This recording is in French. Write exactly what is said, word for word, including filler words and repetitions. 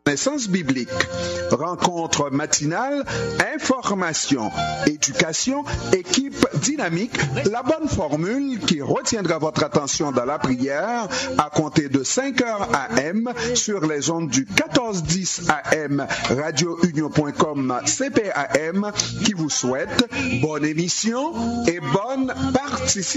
connaissances bibliques. Rencontre matinale, information, éducation, équipe dynamique, la bonne formule qui retiendra votre attention dans la prière à compter de cinq heures A M sur les ondes du quatorze dix A M radio union point com C P A M qui vous souhaite bonne émission et bonne participation.